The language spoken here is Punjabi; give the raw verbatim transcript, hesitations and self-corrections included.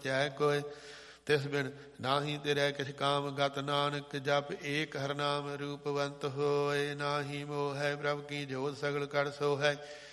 ਬਚੈ ਕੋਇ। ਤਿਸ ਬਿਨ ਨਾਹੀ ਤੇਰੇ ਕਿਛ ਕਾਮ ਗਤ ਨਾਨਕ ਜਪ ਏਕ ਹਰ ਨਾਮ ਰੂਪਵੰਤ ਹੋਏ। ਨਾਹੀ ਮੋਹ ਹੈ ਪ੍ਰਭ ਕੀ ਜੋਤ ਸਗਲ ਕਰ ਸੋ ਹੈ।